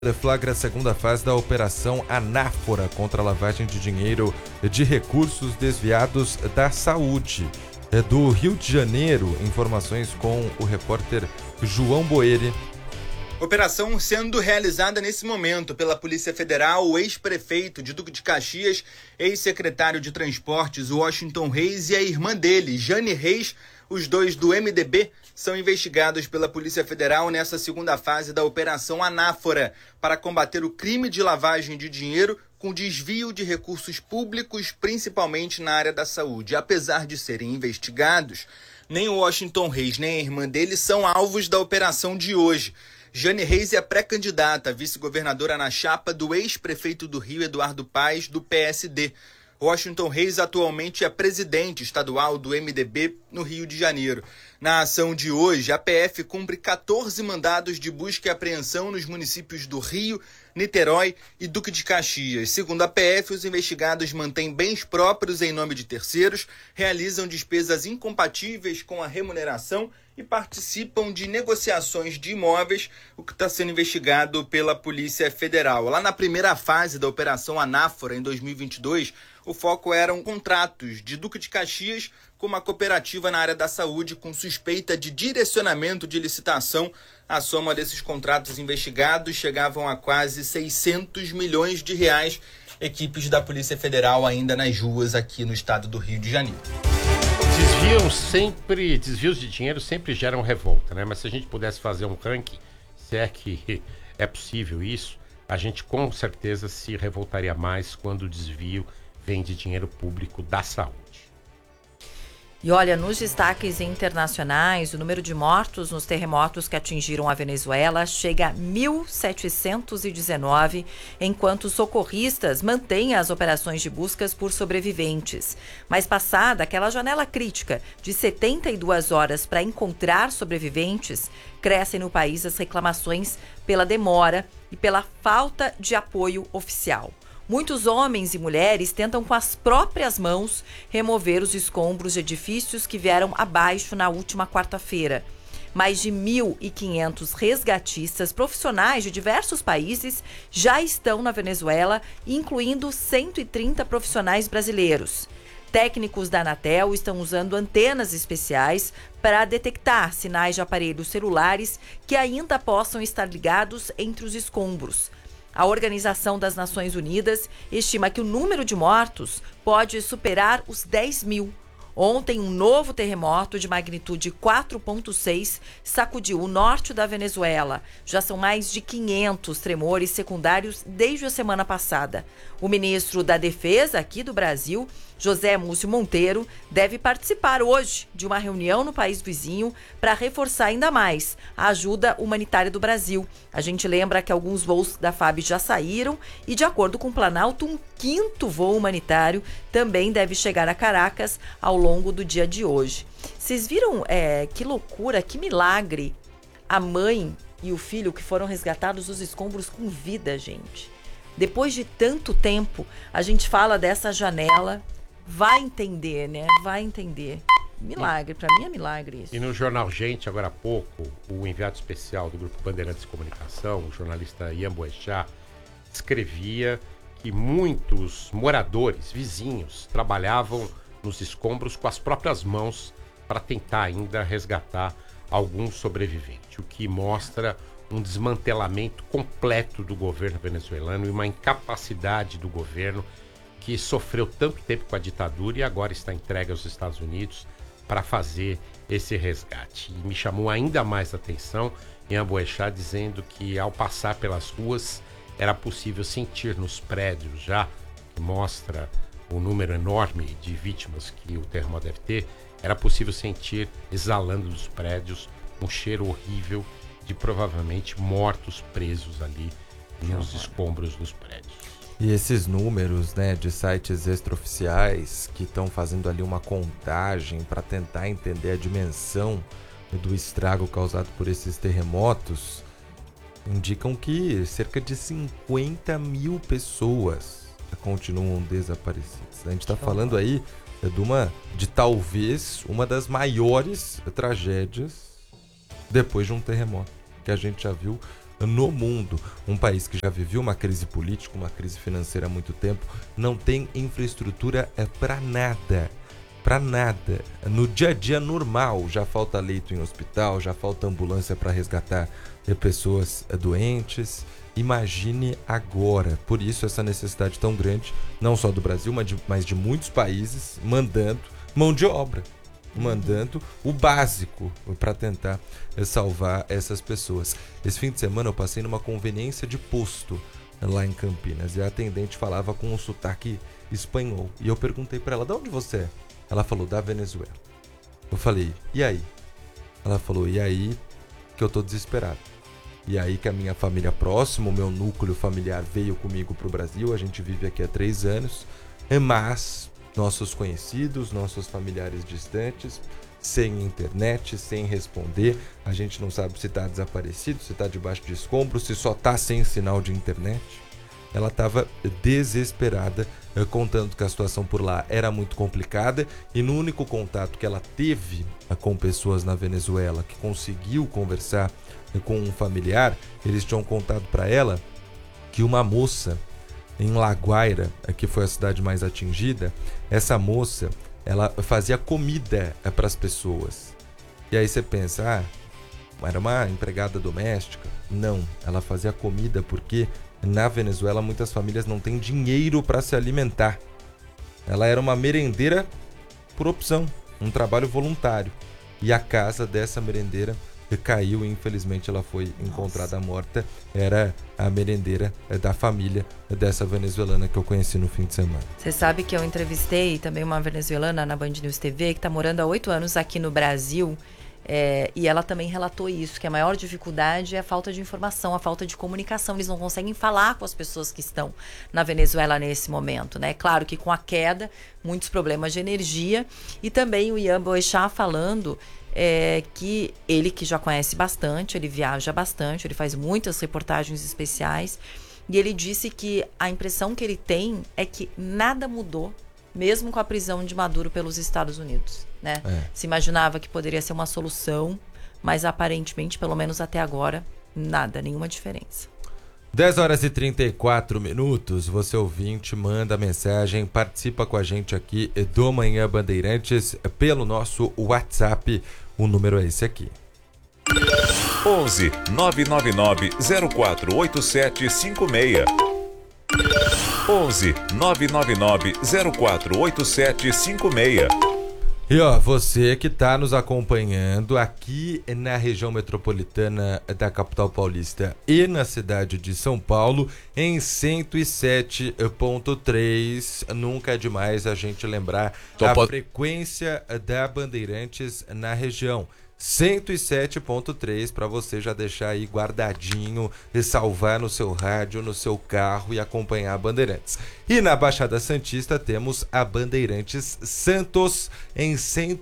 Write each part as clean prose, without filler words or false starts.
Flagra a segunda fase da Operação Anáfora contra a lavagem de dinheiro de recursos desviados da saúde. Do Rio de Janeiro, informações com o repórter João Boeri. Operação sendo realizada nesse momento pela Polícia Federal, o ex-prefeito de Duque de Caxias, ex-secretário de Transportes Washington Reis e a irmã dele, Jane Reis, os dois do MDB, são investigados pela Polícia Federal nessa segunda fase da Operação Anáfora para combater o crime de lavagem de dinheiro com desvio de recursos públicos, principalmente na área da saúde. Apesar de serem investigados, nem o Washington Reis nem a irmã dele são alvos da operação de hoje. Jane Reis é pré-candidata a vice-governadora na chapa do ex-prefeito do Rio, Eduardo Paes, do PSD. Washington Reis atualmente é presidente estadual do MDB no Rio de Janeiro. Na ação de hoje, a PF cumpre 14 mandados de busca e apreensão nos municípios do Rio, Niterói e Duque de Caxias. Segundo a PF, os investigados mantêm bens próprios em nome de terceiros, realizam despesas incompatíveis com a remuneração e participam de negociações de imóveis, o que está sendo investigado pela Polícia Federal. Lá na primeira fase da Operação Anáfora, em 2022, o foco eram contratos de Duque de Caxias com uma cooperativa na área da saúde com suspeita de direcionamento de licitação. A soma desses contratos investigados chegavam a quase 600 milhões de reais. Equipes da Polícia Federal ainda nas ruas aqui no estado do Rio de Janeiro. Desvios de dinheiro sempre geram revolta, né? Mas se a gente pudesse fazer um ranking, se é que é possível isso, a gente com certeza se revoltaria mais quando o desvio vem de dinheiro público da saúde. E olha, nos destaques internacionais, o número de mortos nos terremotos que atingiram a Venezuela chega a 1.719, enquanto socorristas mantêm as operações de buscas por sobreviventes. Mas passada aquela janela crítica de 72 horas para encontrar sobreviventes, crescem no país as reclamações pela demora e pela falta de apoio oficial. Muitos homens e mulheres tentam com as próprias mãos remover os escombros de edifícios que vieram abaixo na última quarta-feira. Mais de 1.500 resgatistas profissionais de diversos países já estão na Venezuela, incluindo 130 profissionais brasileiros. Técnicos da Anatel estão usando antenas especiais para detectar sinais de aparelhos celulares que ainda possam estar ligados entre os escombros. A Organização das Nações Unidas estima que o número de mortos pode superar os 10 mil. Ontem, um novo terremoto de magnitude 4,6 sacudiu o norte da Venezuela. Já são mais de 500 tremores secundários desde a semana passada. O ministro da Defesa aqui do Brasil, José Múcio Monteiro, deve participar hoje de uma reunião no país vizinho para reforçar ainda mais a ajuda humanitária do Brasil. A gente lembra que alguns voos da FAB já saíram e, de acordo com o Planalto, um 5º voo humanitário também deve chegar a Caracas ao longo do dia de hoje. Vocês viram que loucura, que milagre, a mãe e o filho que foram resgatados dos escombros com vida, gente. Depois de tanto tempo, a gente fala dessa janela. Vai entender, né? Vai entender. Milagre, pra mim é milagre isso. E no jornal Gente, agora há pouco, o enviado especial do Grupo Bandeirantes de Comunicação, o jornalista Ian Boechat, escrevia que muitos moradores, vizinhos, trabalhavam nos escombros com as próprias mãos para tentar ainda resgatar algum sobrevivente, o que mostra um desmantelamento completo do governo venezuelano e uma incapacidade do governo que sofreu tanto tempo com a ditadura e agora está entregue aos Estados Unidos para fazer esse resgate. E me chamou ainda mais a atenção Ian Boechat dizendo que ao passar pelas ruas era possível sentir nos prédios já, que mostra o número enorme de vítimas que o terremoto deve ter, era possível sentir exalando dos prédios um cheiro horrível de provavelmente mortos presos ali nos escombros dos prédios. E esses números, né, de sites extraoficiais que estão fazendo ali uma contagem para tentar entender a dimensão do estrago causado por esses terremotos, indicam que cerca de 50 mil pessoas continuam desaparecidas. A gente está falando aí de talvez uma das maiores tragédias depois de um terremoto que a gente já viu no mundo. Um país que já viveu uma crise política, uma crise financeira há muito tempo, não tem infraestrutura para nada. Para nada. No dia a dia normal, já falta leito em hospital, já falta ambulância para resgatar pessoas doentes. Imagine agora. Por isso essa necessidade tão grande, não só do Brasil, mas de muitos países, mandando mão de obra, mandando o básico para tentar salvar essas pessoas. Esse fim de semana eu passei numa conveniência de posto lá em Campinas e a atendente falava com um sotaque espanhol. E eu perguntei para ela: de onde você é? Ela falou: da Venezuela. Eu falei: e aí? Ela falou: e aí que eu tô desesperado. E aí que a minha família próxima, o meu núcleo familiar veio comigo pro Brasil, a gente vive aqui há 3 anos, mas nossos conhecidos, nossos familiares distantes, sem internet, sem responder, a gente não sabe se tá desaparecido, se tá debaixo de escombros, se só tá sem sinal de internet. Ela estava desesperada, contando que a situação por lá era muito complicada e no único contato que ela teve com pessoas na Venezuela, que conseguiu conversar com um familiar, eles tinham contado para ela que uma moça em La Guaira, que foi a cidade mais atingida, essa moça, ela fazia comida para as pessoas. E aí você pensa, era uma empregada doméstica? Não, ela fazia comida porque na Venezuela muitas famílias não têm dinheiro para se alimentar. Ela era uma merendeira por opção, um trabalho voluntário. E a casa dessa merendeira caiu e infelizmente ela foi encontrada morta. Era a merendeira da família dessa venezuelana que eu conheci no fim de semana. Você sabe que eu entrevistei também uma venezuelana na Band News TV que está morando há 8 anos aqui no Brasil. E ela também relatou isso, que a maior dificuldade é a falta de informação, a falta de comunicação. Eles não conseguem falar com as pessoas que estão na Venezuela nesse momento, né? Claro que com a queda, muitos problemas de energia. E também o Ian Boechat falando que ele, que já conhece bastante, ele viaja bastante, ele faz muitas reportagens especiais. E ele disse que a impressão que ele tem é que nada mudou, mesmo com a prisão de Maduro pelos Estados Unidos, né? Se imaginava que poderia ser uma solução, mas aparentemente, pelo menos até agora, nada, nenhuma diferença. 10h34, você ouvinte, manda mensagem, participa com a gente aqui do Manhã Bandeirantes pelo nosso WhatsApp, o número é esse aqui. 11 999 048756 11 999 048756. E você que está nos acompanhando aqui na região metropolitana da capital paulista e na cidade de São Paulo em 107.3, nunca é demais a gente lembrar frequência da Bandeirantes na região. 107.3 para você já deixar aí guardadinho e salvar no seu rádio, no seu carro e acompanhar a Bandeirantes. E na Baixada Santista temos a Bandeirantes Santos em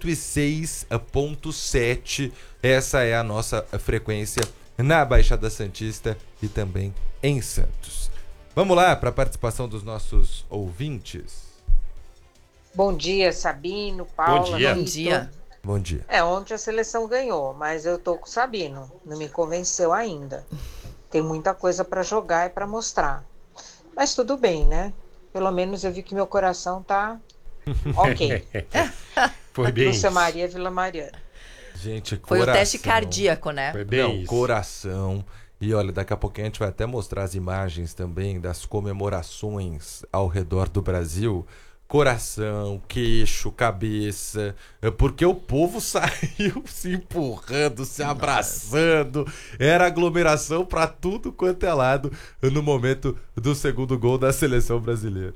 106.7. Essa é a nossa frequência na Baixada Santista e também em Santos. Vamos lá para a participação dos nossos ouvintes. Bom dia, Sabino, Paula. Bom dia. Bom dia. Bom dia. Ontem a seleção ganhou, mas eu tô com o Sabino. Não me convenceu ainda. Tem muita coisa para jogar e para mostrar. Mas tudo bem, né? Pelo menos eu vi que meu coração tá ok. Foi bem Lúcia isso. Maria, Vila Mariana. Gente, Foi coração. o teste cardíaco, né? Foi bem Não, isso. coração. E olha, daqui a pouquinho a gente vai até mostrar as imagens também das comemorações ao redor do Brasil. Coração, queixo, cabeça, porque o povo saiu se empurrando, se abraçando, era aglomeração para tudo quanto é lado no momento do segundo gol da seleção brasileira.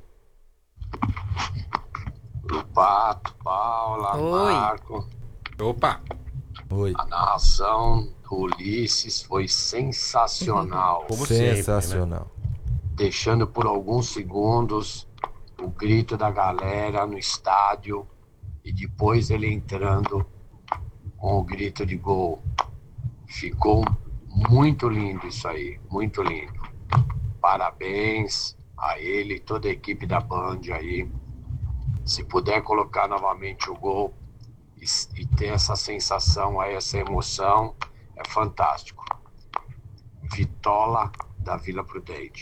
Pato, Paula, Oi. Marco, Opa! Oi. a narração do Ulisses foi sensacional, Como sempre, Sensacional. deixando por alguns segundos o grito da galera no estádio e depois ele entrando com o grito de gol. Ficou muito lindo isso aí, muito lindo. Parabéns a ele e toda a equipe da Band aí. Se puder colocar novamente o gol e ter essa sensação aí, essa emoção, é fantástico. Vitola, da Vila Prudente.